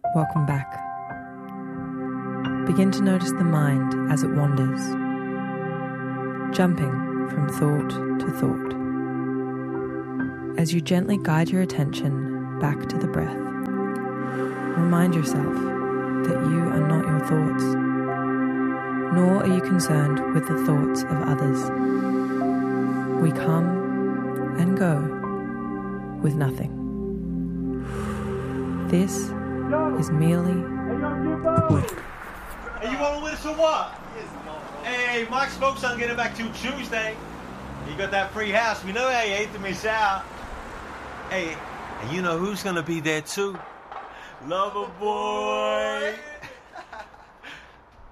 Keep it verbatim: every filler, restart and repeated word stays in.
Welcome back. Begin to notice the mind as it wanders, jumping from thought to thought. As you gently guide your attention back to the breath, remind yourself that you are not your thoughts, nor are you concerned with the thoughts of others. We come and go with nothing. This is merely a blip. Hey, you going with us or what? Hey, Mike Smokes on getting back to Tuesday. You got that free house. We know how you hate to miss out. Hey, and you know who's gonna be there too? Lover boy.